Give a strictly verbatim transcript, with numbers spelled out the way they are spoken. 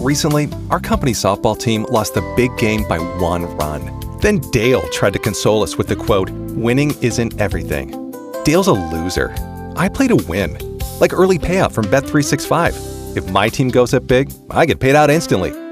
Recently, our company softball team lost the big game by one run. Then Dale tried to console us with the quote, "Winning isn't everything." Dale's a loser. I play to win. Like early payout from Bet three sixty-five. If my team goes up big, I get paid out instantly.